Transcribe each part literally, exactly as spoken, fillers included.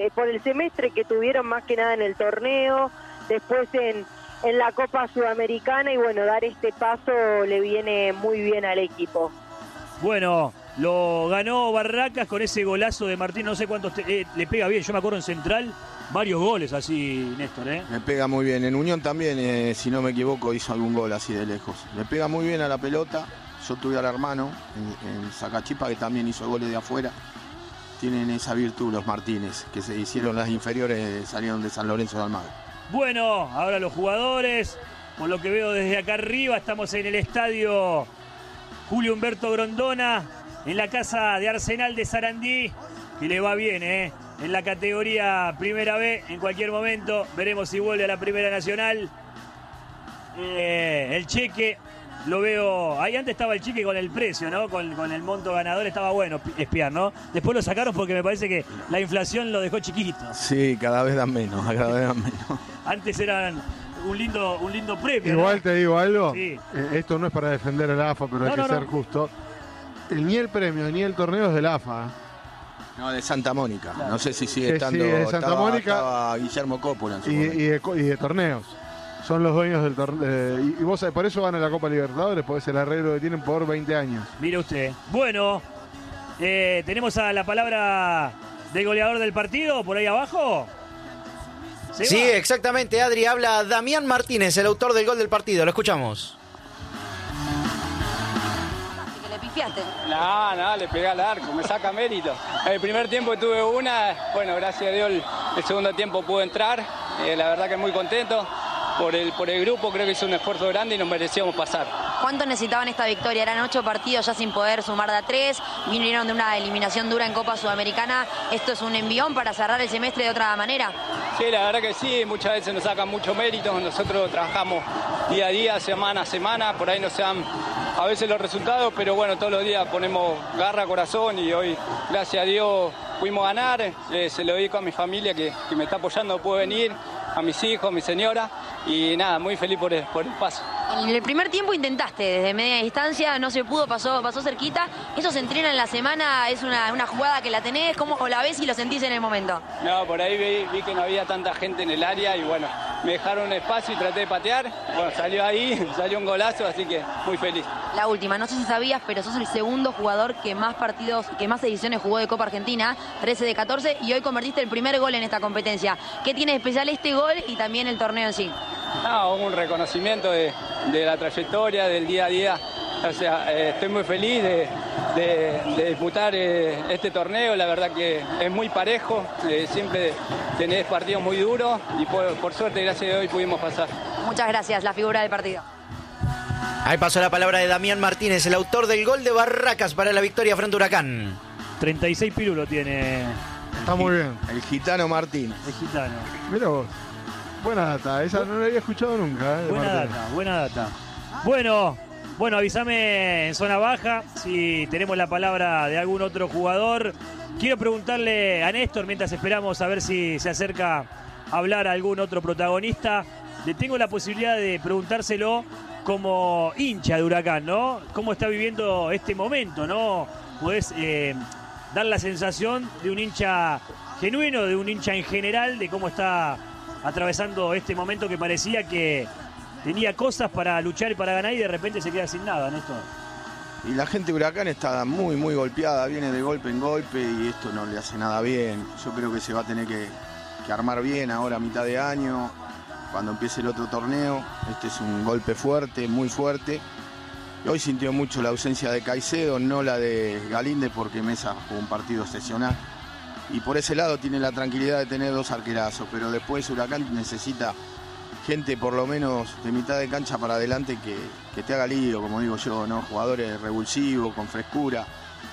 por el semestre que tuvieron más que nada en el torneo, después en, en la Copa Sudamericana, y bueno, dar este paso le viene muy bien al equipo. Bueno, lo ganó Barracas con ese golazo de Martín, no sé cuántos, te, eh, le pega bien, yo me acuerdo en Central, varios goles así, Néstor, ¿eh? Le pega muy bien, en Unión también, eh, si no me equivoco, hizo algún gol así de lejos. Le pega muy bien a la pelota, yo tuve al hermano en, en Sacachipa que también hizo goles de afuera. Tienen esa virtud los Martínez, que se hicieron las inferiores, salieron de San Lorenzo de Almagro. Bueno, ahora los jugadores, por lo que veo desde acá arriba, estamos en el estadio Julio Humberto Grondona, en la casa de Arsenal de Sarandí, que le va bien, ¿eh? En la categoría Primera B, en cualquier momento, veremos si vuelve a la Primera Nacional. Eh, el cheque, lo veo, ahí antes estaba el cheque con el precio, ¿no? Con, con el monto ganador, estaba bueno espiar, ¿no? Después lo sacaron porque me parece que la inflación lo dejó chiquito. Sí, cada vez dan menos, cada vez dan menos. Antes eran un lindo, un lindo premio. Igual, ¿no? te digo algo, Sí. eh, esto no es para defender a la A F A, pero No, hay que no, ser no. justo. El, ni el premio ni el torneo es del A F A. No, de Santa Mónica. Claro. No sé si sigue Sí, estando. sí, de Santa estaba, Mónica. estaba Guillermo Coppola en su Y, momento. y, de, y de torneos. Son los dueños del torneo. Eh, y, y vos sabés, por eso van a la Copa Libertadores, porque es el arreglo que tienen por veinte años. Mire usted. Bueno, eh, tenemos a la palabra del goleador del partido por ahí abajo. ¿Se Sí, va? exactamente, Adri. Habla Damián Martínez, el autor del gol del partido. Lo escuchamos. Que le pifiaste. No, no, le pegué al arco, me saca mérito. El primer tiempo tuve una, bueno, gracias a Dios el, el segundo tiempo pude entrar, eh, la verdad que muy contento por el, por el grupo, creo que hizo un esfuerzo grande y nos merecíamos pasar. ¿Cuánto necesitaban esta victoria? Eran ocho partidos ya sin poder sumar de a tres, vinieron de una eliminación dura en Copa Sudamericana. ¿Esto es un envión para cerrar el semestre de otra manera? Sí, la verdad que sí, muchas veces nos sacan mucho mérito, nosotros trabajamos día a día, semana a semana, por ahí no se dan a veces los resultados, pero bueno, todos los días ponemos garra, corazón y hoy, gracias a Dios, pudimos ganar, eh, se lo dedico a mi familia que, que me está apoyando, puedo venir, a mis hijos, a mi señora y nada, muy feliz por el, por el paso. En el primer tiempo intentaste desde media distancia, no se pudo, pasó, pasó cerquita. ¿Eso se entrena en la semana? ¿Es una, una jugada que la tenés? ¿Cómo o la ves y lo sentís en el momento? No, por ahí vi, vi que no había tanta gente en el área y bueno, me dejaron un espacio y traté de patear. Bueno, salió ahí, salió un golazo, así que muy feliz. La última, no sé si sabías, pero sos el segundo jugador que más partidos, que más ediciones jugó de Copa Argentina, trece de catorce, y hoy convertiste el primer gol en esta competencia. ¿Qué tiene de especial este gol y también el torneo en sí? No, un reconocimiento de, de la trayectoria, del día a día. O sea, eh, estoy muy feliz de, de, de disputar eh, este torneo. La verdad que es muy parejo. Eh, siempre tenés partidos muy duros y por, por suerte, gracias a Dios, hoy pudimos pasar. Muchas gracias, la figura del partido. Ahí pasó la palabra de Damián Martínez, el autor del gol de Barracas para la victoria frente a Huracán. treinta y seis pirulos tiene. Está muy bien. El gitano Martín. El gitano. Mira vos. Buena data, esa no la había escuchado nunca. Eh, Buena Martín. data, buena data. Bueno, bueno, avísame en zona baja si tenemos la palabra de algún otro jugador. Quiero preguntarle a Néstor, mientras esperamos a ver si se acerca a hablar a algún otro protagonista. Le tengo la posibilidad de preguntárselo como hincha de Huracán, ¿no? ¿Cómo está viviendo este momento, no? Podés eh, dar la sensación de un hincha genuino, de un hincha en general, de cómo está atravesando este momento que parecía que tenía cosas para luchar y para ganar y de repente se queda sin nada, Néstor. Y la gente de Huracán está muy, muy golpeada, viene de golpe en golpe y esto no le hace nada bien. Yo creo que se va a tener que, que armar bien ahora a mitad de año, cuando empiece el otro torneo. Este es un golpe fuerte, muy fuerte. Y hoy sintió mucho la ausencia de Caicedo, no la de Galíndez, porque Mesa jugó un partido excepcional. Y por ese lado tiene la tranquilidad de tener dos arquerazos, pero después Huracán necesita gente por lo menos de mitad de cancha para adelante que, que te haga lío, como digo yo, ¿no? Jugadores revulsivos, con frescura,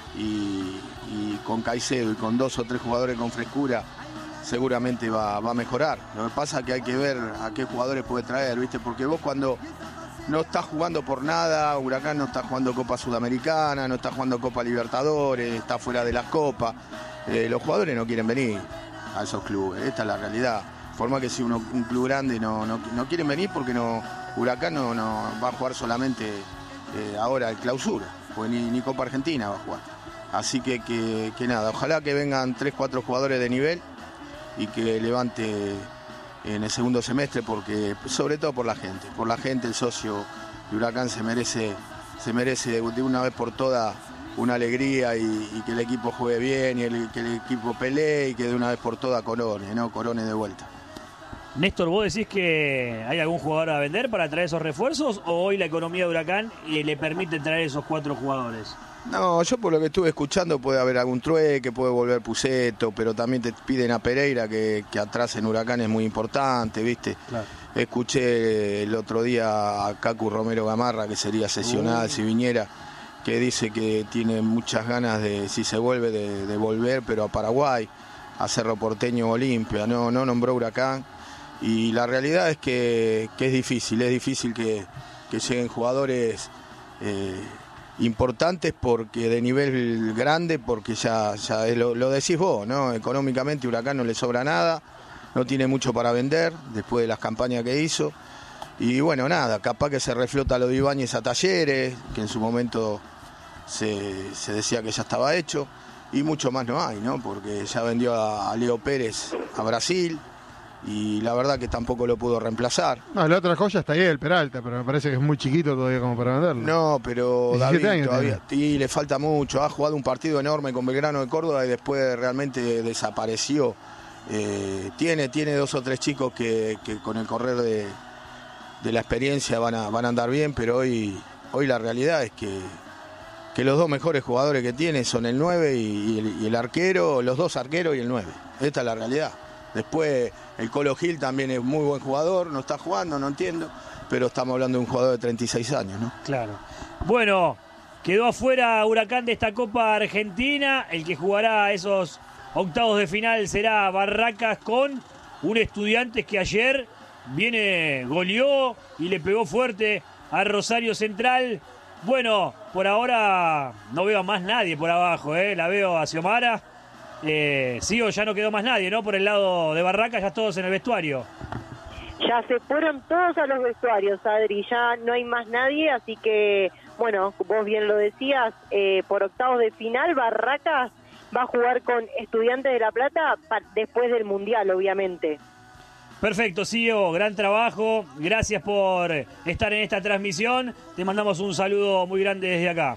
y, y con Caicedo y con dos o tres jugadores con frescura seguramente va, va a mejorar. Lo que pasa es que hay que ver a qué jugadores puede traer, ¿viste? Porque vos cuando no estás jugando por nada, Huracán no está jugando Copa Sudamericana, no está jugando Copa Libertadores, está fuera de las copas, eh, los jugadores no quieren venir a esos clubes, esta es la realidad. Forma que si uno, un club grande no, no, no quieren venir porque no, Huracán no, no va a jugar solamente eh, ahora el clausura, pues ni, ni Copa Argentina va a jugar. Así que, que, que nada, ojalá que vengan tres, cuatro jugadores de nivel y que levante en el segundo semestre, porque sobre todo por la gente, por la gente, el socio de Huracán se merece, se merece de una vez por todas una alegría y, y que el equipo juegue bien y el, que el equipo pelee y que de una vez por todas corone, ¿no? Corone de vuelta. Néstor, ¿vos decís que hay algún jugador a vender para traer esos refuerzos o hoy la economía de Huracán le permite traer esos cuatro jugadores? No, yo por lo que estuve escuchando puede haber algún trueque, puede volver Puceto, pero también te piden a Pereira, que, que atrás en Huracán es muy importante, ¿viste? Claro. Escuché el otro día a Cacu Romero Gamarra, que sería sesional uh. si viniera, que dice que tiene muchas ganas de, si se vuelve, de, de volver, pero a Paraguay, a Cerro Porteño, Olimpia, no, no nombró Huracán. Y la realidad es que, que es difícil, es difícil que, que lleguen jugadores eh, importantes porque de nivel grande, porque ya, ya lo, lo decís vos, ¿no? Económicamente Huracán no le sobra nada, no tiene mucho para vender después de las campañas que hizo. Y bueno, nada, capaz que se reflota lo de Ibáñez a Talleres, que en su momento se, se decía que ya estaba hecho, y mucho más no hay, ¿no? Porque ya vendió a, a Leo Pérez a Brasil, y la verdad que tampoco lo pudo reemplazar. No, la otra joya está ahí, el Peralta, pero me parece que es muy chiquito todavía como para venderlo. No, pero David todavía sí, le falta mucho. Ha jugado un partido enorme con Belgrano de Córdoba y después realmente desapareció. Eh, tiene, tiene dos o tres chicos que, que con el correr de, de la experiencia van a, van a andar bien, pero hoy, hoy la realidad es que, que los dos mejores jugadores que tiene son el nueve y, y, el, y el arquero, los dos arqueros y el nueve. Esta es la realidad. Después el Colo Gil también es muy buen jugador, no está jugando, no entiendo, pero estamos hablando de un jugador de treinta y seis años, ¿no? Claro. Bueno, quedó afuera Huracán de esta Copa Argentina, el que jugará esos octavos de final será Barracas con un Estudiantes que ayer viene, goleó y le pegó fuerte a Rosario Central. Bueno, por ahora no veo a más nadie por abajo, ¿eh? La veo a Xiomara. Eh, sí, o ya no quedó más nadie, ¿no? Por el lado de Barracas, ya todos en el vestuario. Ya se fueron todos a los vestuarios, Adri, ya no hay más nadie, así que, bueno, vos bien lo decías, eh, por octavos de final, Barracas va a jugar con Estudiantes de La Plata pa- después del Mundial, obviamente. Perfecto, Cío, gran trabajo, gracias por estar en esta transmisión, te mandamos un saludo muy grande desde acá.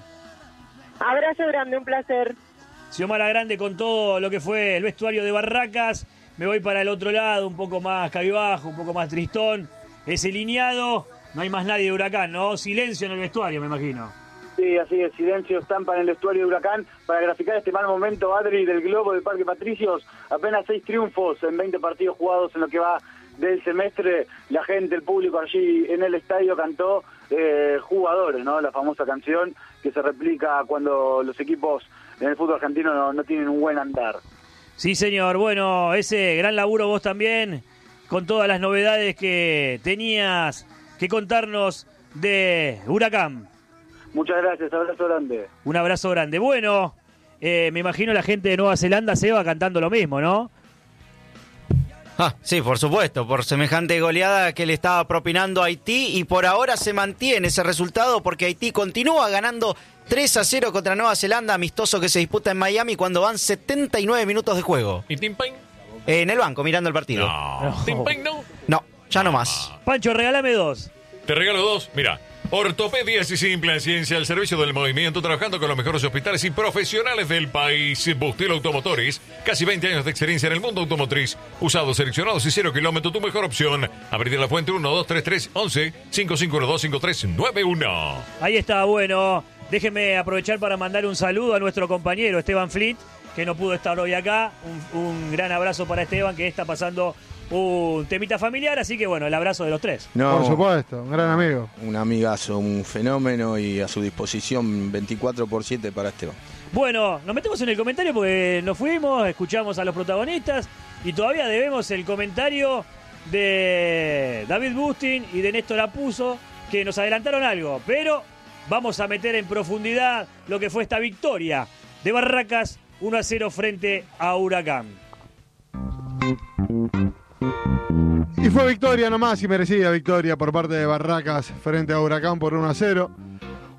Abrazo grande, un placer. Xiomara Grande con todo lo que fue el vestuario de Barracas. Me voy para el otro lado, un poco más cabibajo, un poco más tristón. Ese lineado, no hay más nadie de Huracán, ¿no? Silencio en el vestuario, me imagino. Sí, así es, silencio estampa en el vestuario de Huracán para graficar este mal momento, Adri, del Globo de Parque Patricios. Apenas seis triunfos en veinte partidos jugados en lo que va del semestre. La gente, el público allí en el estadio cantó eh, Jugadores, ¿no? La famosa canción que se replica cuando los equipos en el fútbol argentino no, no tienen un buen andar. Sí, señor. Bueno, ese gran laburo vos también, con todas las novedades que tenías que contarnos de Huracán. Muchas gracias, abrazo grande. Un abrazo grande. Bueno, eh, me imagino la gente de Nueva Zelanda se va cantando lo mismo, ¿no? Ah, sí, por supuesto, por semejante goleada que le estaba propinando a Haití, y por ahora se mantiene ese resultado porque Haití continúa ganando tres a cero contra Nueva Zelanda, amistoso que se disputa en Miami cuando van setenta y nueve minutos de juego. ¿Y Tim Payne? Eh, en el banco, mirando el partido. No. no. ¿Tim Payne no? No, ya no más. Pancho, regálame dos. Te regalo dos, mira. Ortopedias y Simple Ciencia al servicio del movimiento, trabajando con los mejores hospitales y profesionales del país. Bustil Automotores, casi veinte años de experiencia en el mundo automotriz. Usados, seleccionados y cero kilómetros, tu mejor opción. Avenida La Fuente uno dos tres tres once cinco cinco uno dos cinco tres nueve uno. Ahí está, bueno. Déjenme aprovechar para mandar un saludo a nuestro compañero Esteban Flit, que no pudo estar hoy acá. Un, un gran abrazo para Esteban, que está pasando un temita familiar, así que bueno, el abrazo de los tres. No, por supuesto, un gran amigo. Un amigazo, un fenómeno y a su disposición veinticuatro por siete para Esteban. Bueno, nos metemos en el comentario porque nos fuimos, escuchamos a los protagonistas y todavía debemos el comentario de David Bustin y de Néstor Apuzzo, que nos adelantaron algo, pero vamos a meter en profundidad lo que fue esta victoria de Barracas uno a cero frente a Huracán. Y fue victoria nomás y merecida victoria por parte de Barracas frente a Huracán por uno a cero.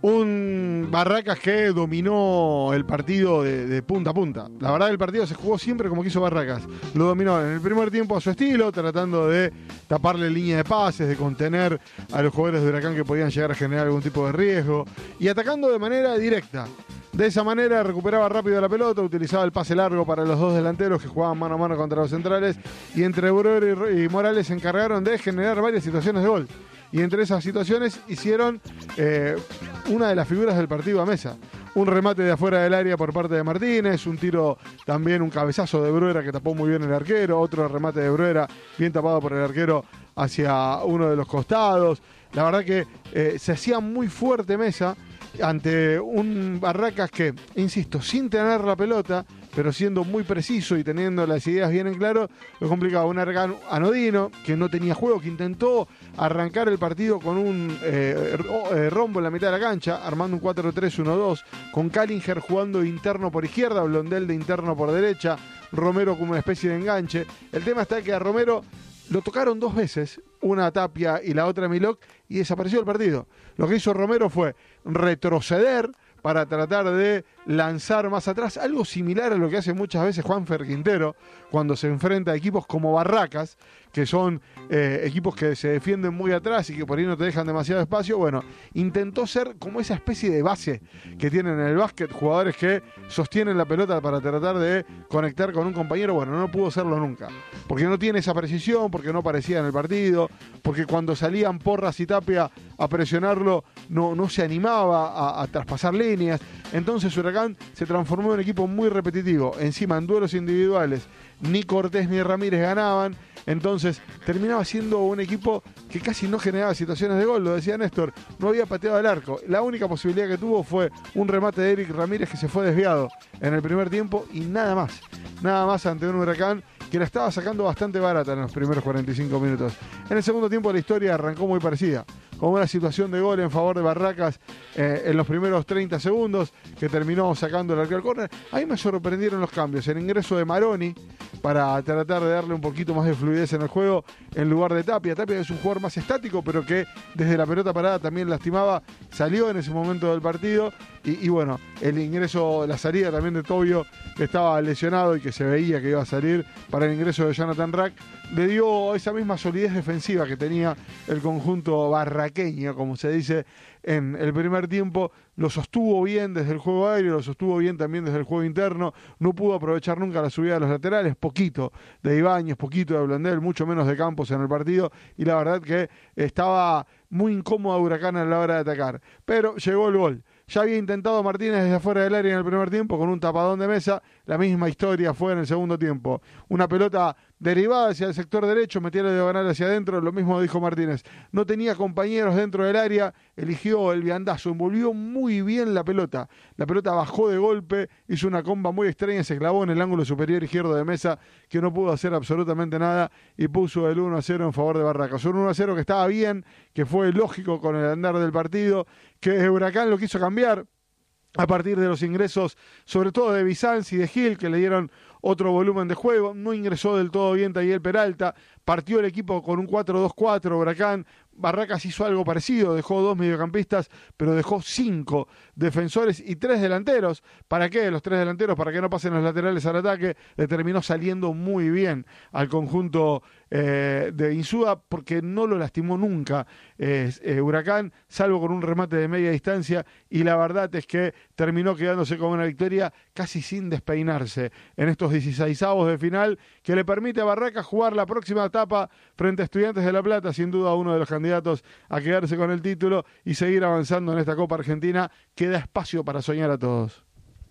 Un Barracas que dominó el partido de, de punta a punta. La verdad, el partido se jugó siempre como quiso Barracas. Lo dominó en el primer tiempo a su estilo, tratando de taparle línea de pases, de contener a los jugadores de Huracán que podían llegar a generar algún tipo de riesgo, y atacando de manera directa. De esa manera recuperaba rápido la pelota, utilizaba el pase largo para los dos delanteros que jugaban mano a mano contra los centrales, y entre Breuer y Morales se encargaron de generar varias situaciones de gol. Y entre esas situaciones hicieron eh, una de las figuras del partido a Mesa. Un remate de afuera del área por parte de Martínez, un tiro también, un cabezazo de Bruera que tapó muy bien el arquero, otro remate de Bruera bien tapado por el arquero hacia uno de los costados. La verdad que eh, se hacía muy fuerte Mesa ante un Barracas que, insisto, sin tener la pelota, pero siendo muy preciso y teniendo las ideas bien en claro, lo complicaba. Un Huracán anodino que no tenía juego, que intentó arrancar el partido con un eh, rombo en la mitad de la cancha, armando un cuatro tres uno dos, con Callinger jugando interno por izquierda, Blondel de interno por derecha, Romero como una especie de enganche. El tema está que a Romero lo tocaron dos veces, una Tapia y la otra Milok, y desapareció el partido. Lo que hizo Romero fue retroceder para tratar de lanzar más atrás, algo similar a lo que hace muchas veces Juanfer Quintero cuando se enfrenta a equipos como Barracas, que son eh, equipos que se defienden muy atrás y que por ahí no te dejan demasiado espacio. Bueno, intentó ser como esa especie de base que tienen en el básquet, jugadores que sostienen la pelota para tratar de conectar con un compañero. Bueno, no pudo serlo nunca, porque no tiene esa precisión, porque no aparecía en el partido, porque cuando salían Porras y Tapia a presionarlo no, no se animaba a, a traspasar líneas. Entonces Huracán se transformó en un equipo muy repetitivo. Encima, en duelos individuales, ni Cortés ni Ramírez ganaban. Entonces terminaba siendo un equipo que casi no generaba situaciones de gol. Lo decía Néstor, no había pateado al arco. La única posibilidad que tuvo fue un remate de Eric Ramírez que se fue desviado en el primer tiempo, y nada más. Nada más ante un Huracán que la estaba sacando bastante barata en los primeros cuarenta y cinco minutos. En el segundo tiempo la historia arrancó muy parecida, con una situación de gol en favor de Barracas eh, en los primeros treinta segundos, que terminó sacando el arquero al córner. Ahí me sorprendieron los cambios. El ingreso de Maroni para tratar de darle un poquito más de fluidez en el juego en lugar de Tapia. Tapia es un jugador más estático, pero que desde la pelota parada también lastimaba. Salió en ese momento del partido. Y, y bueno, el ingreso, la salida también de Tobio, que estaba lesionado y que se veía que iba a salir, para el ingreso de Jonathan Rack, le dio esa misma solidez defensiva que tenía el conjunto barraqueño, como se dice, en el primer tiempo. Lo sostuvo bien desde el juego aéreo, lo sostuvo bien también desde el juego interno. No pudo aprovechar nunca la subida de los laterales, poquito de Ibáñez, poquito de Blondel, mucho menos de Campos en el partido, y la verdad que estaba muy incómodo Huracán a la hora de atacar. Pero llegó el gol. Ya había intentado Martínez desde afuera del área en el primer tiempo con un tapadón de Mesa. La misma historia fue en el segundo tiempo. Una pelota derivada hacia el sector derecho, metió la diagonal hacia adentro. Lo mismo dijo Martínez. No tenía compañeros dentro del área, eligió el viandazo, envolvió muy bien la pelota. La pelota bajó de golpe, hizo una comba muy extraña, se clavó en el ángulo superior izquierdo de Mesa, que no pudo hacer absolutamente nada, y puso el uno a cero en favor de Barracas. Un uno a cero que estaba bien, que fue lógico con el andar del partido, que Huracán lo quiso cambiar a partir de los ingresos, sobre todo de Bizanzi y de Gil, que le dieron otro volumen de juego. No ingresó del todo bien Tayel Peralta, partió el equipo con un cuatro dos cuatro. Huracán, Barracas hizo algo parecido, dejó dos mediocampistas, pero dejó cinco defensores y tres delanteros. ¿Para qué? Los tres delanteros, para que no pasen los laterales al ataque. Le terminó saliendo muy bien al conjunto eh, de Insúa, porque no lo lastimó nunca eh, eh, Huracán, salvo con un remate de media distancia, y la verdad es que terminó quedándose con una victoria casi sin despeinarse en estos dieciseisavos de final, que le permite a Barracas jugar la próxima etapa frente a Estudiantes de La Plata, sin duda uno de los candidatos a quedarse con el título y seguir avanzando en esta Copa Argentina, que da espacio para soñar a todos.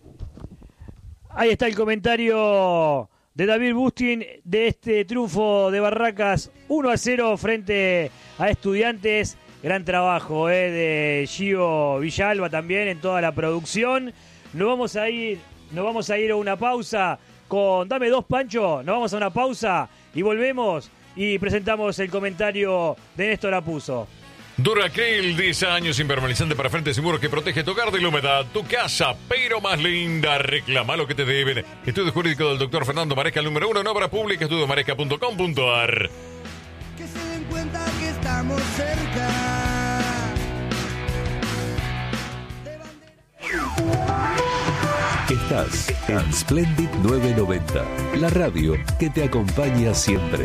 Ahí está el comentario de David Bustin de este triunfo de Barracas uno a cero frente a Estudiantes. Gran trabajo eh, de Gio Villalba también en toda la producción. Nos vamos a ir, nos vamos a ir a una pausa con Dame Dos, Pancho. Nos vamos a una pausa y volvemos y presentamos el comentario de Néstor Apuzzo. Duracril, diez años impermeabilizante para frentes y muros que protege tu hogar de la humedad, tu casa, pero más linda. Reclama lo que te deben. Estudio jurídico del doctor Fernando Maresca, el número uno en obra pública, estudio maresca punto com punto a r. Que se den cuenta que estamos cerca. Estás en Splendid novecientos noventa, la radio que te acompaña siempre.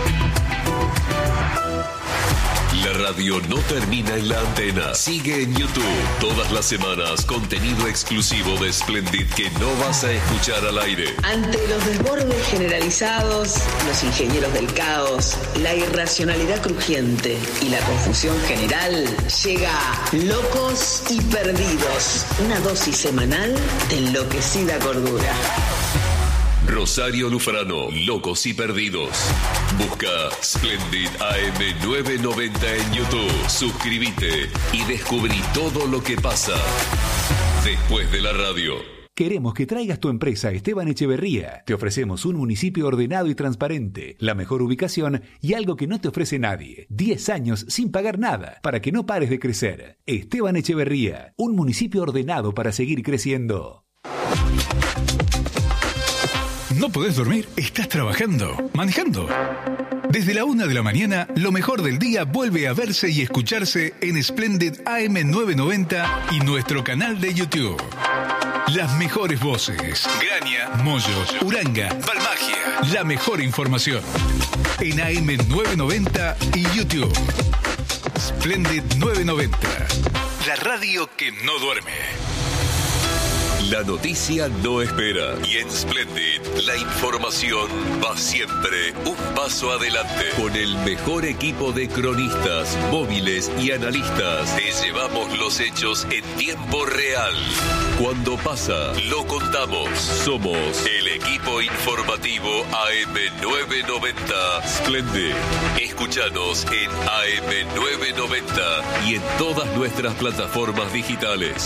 La radio no termina en la antena. Sigue en YouTube. Todas las semanas, contenido exclusivo de Splendid que no vas a escuchar al aire. Ante los desbordes generalizados, los ingenieros del caos, la irracionalidad crujiente y la confusión general, llega Locos y Perdidos. Una dosis semanal de enloquecida cordura. Rosario Lufrano, Locos y Perdidos. Busca Splendid A M novecientos noventa en YouTube. Suscríbete y descubrí todo lo que pasa después de la radio. Queremos que traigas tu empresa a Esteban Echeverría. Te ofrecemos un municipio ordenado y transparente, la mejor ubicación y algo que no te ofrece nadie. diez años sin pagar nada para que no pares de crecer. Esteban Echeverría, un municipio ordenado para seguir creciendo. ¿No podés dormir? ¿Estás trabajando? ¿Manejando? Desde la una de la mañana, lo mejor del día vuelve a verse y escucharse en Splendid A M novecientos noventa y nuestro canal de YouTube. Las mejores voces. Graña, Moyo, Uranga, Balmagia. La mejor información. En A M novecientos noventa y YouTube. Splendid novecientos noventa. La radio que no duerme. La noticia no espera y en Splendid la información va siempre un paso adelante. Con el mejor equipo de cronistas, móviles y analistas te llevamos los hechos en tiempo real. Cuando pasa, lo contamos. Somos el equipo informativo A M novecientos noventa Splendid. Escúchanos en A M novecientos noventa y en todas nuestras plataformas digitales.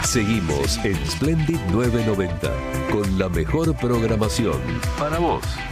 Seguimos en Splendid novecientos noventa con la mejor programación para vos.